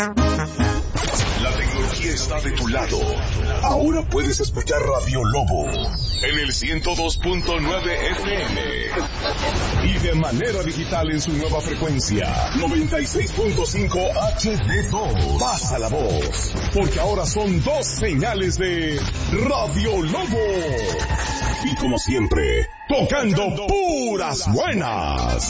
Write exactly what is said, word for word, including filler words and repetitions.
La tecnología está de tu lado. Ahora puedes escuchar Radio Lobo en el ciento dos punto nueve F M y de manera digital en su nueva frecuencia noventa y seis punto cinco H D dos. Pasa la voz, porque ahora son dos señales de Radio Lobo. Y como siempre, tocando puras buenas.